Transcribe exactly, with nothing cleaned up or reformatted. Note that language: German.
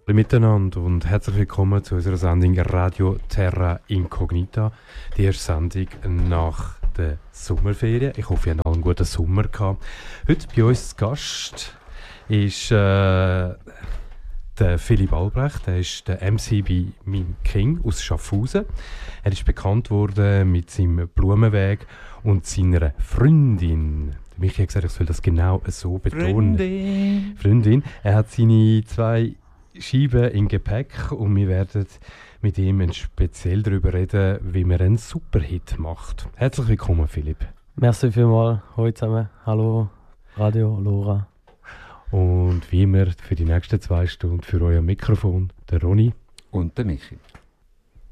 Hallo miteinander und herzlich willkommen zu unserer Sendung Radio Terra Incognita. Die erste Sendung nach der Sommerferien. Ich hoffe, ihr habt alle einen guten Sommer gehabt. Heute bei uns zu Gast ist äh, der Philipp Albrecht. Er ist der M C bei Mime King aus Schaffhausen. Er ist bekannt worden mit seinem Blumenweg und seiner Freundin. Michi hat gesagt, ich soll das genau so betonen. Freundin. Freundin. Er hat seine zwei Scheiben im Gepäck und wir werden mit ihm speziell darüber reden, wie man einen Superhit macht. Herzlich willkommen, Philipp. Merci vielmals. Hallo zusammen. Hallo Radio Lora. Und wie immer für die nächsten zwei Stunden für euer Mikrofon, der Ronny und der Michi.